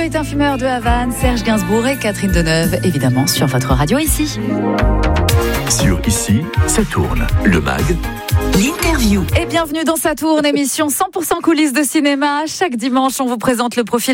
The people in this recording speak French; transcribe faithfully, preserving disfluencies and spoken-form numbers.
est un fumeur de Havane, Serge Gainsbourg et Catherine Deneuve, évidemment sur votre radio ici. Sur Ici, ça tourne. Le mag. L'interview. Et bienvenue dans Ça tourne, émission cent pour cent coulisses de cinéma. Chaque dimanche, on vous présente le profil